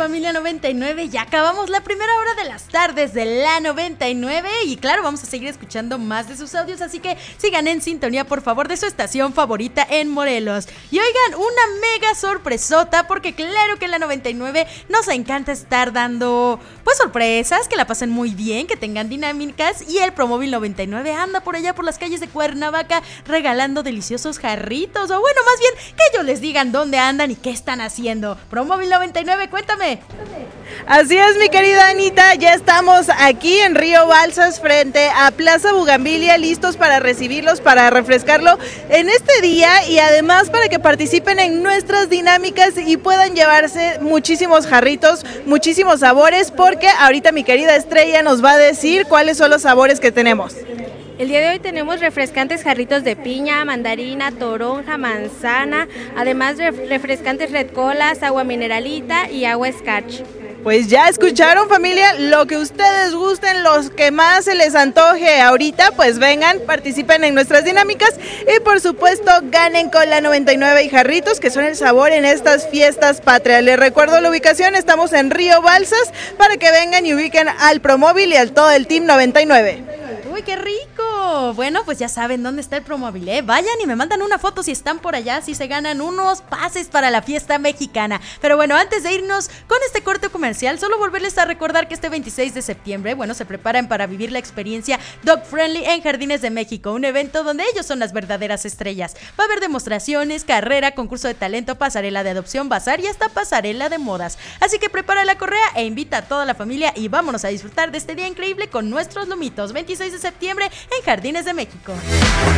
familia 99, ya acabamos la primera hora de las tardes de la 99 y claro, vamos a seguir escuchando más de sus audios, así que sigan en sintonía por favor de su estación favorita en Morelos. Y oigan, una mega sorpresota porque claro que en la 99 nos encanta estar dando pues sorpresas, que la pasen muy bien, que tengan dinámicas y el Promóvil 99 anda por allá por las calles de Cuernavaca regalando deliciosos jarritos, o bueno, más bien que ellos les digan dónde andan y qué están haciendo. Promóvil 99, cuéntame. Así es, mi querida Anita, ya estamos aquí en Río Balsas frente a Plaza Bugambilia, listos para recibirlos, para refrescarlo en este día y además para que participen en nuestras dinámicas y puedan llevarse muchísimos jarritos, muchísimos sabores, porque ahorita mi querida Estrella nos va a decir cuáles son los sabores que tenemos. El día de hoy tenemos refrescantes jarritos de piña, mandarina, toronja, manzana, además de refrescantes Red Colas, agua mineralita y agua Scotch. Pues ya escucharon, familia, lo que ustedes gusten, los que más se les antoje ahorita, pues vengan, participen en nuestras dinámicas y por supuesto ganen con la 99 y jarritos, que son el sabor en estas fiestas patrias. Les recuerdo la ubicación, estamos en Río Balsas para que vengan y ubiquen al Promóvil y al todo el Team 99. ¡Uy, qué rico! Bueno, pues ya saben dónde está el Promóvil, ¿eh? Vayan y me mandan una foto si están por allá, si se ganan unos pases para la fiesta mexicana. Pero bueno, antes de irnos con este corte comercial, solo volverles a recordar que este 26 de septiembre, bueno, se preparan para vivir la experiencia Dog Friendly en Jardines de México, un evento donde ellos son las verdaderas estrellas. Va a haber demostraciones, carrera, concurso de talento, pasarela de adopción, bazar y hasta pasarela de modas. Así que prepara la correa e invita a toda la familia y vámonos a disfrutar de este día increíble con nuestros lomitos. 26 de septiembre en Jardines de México.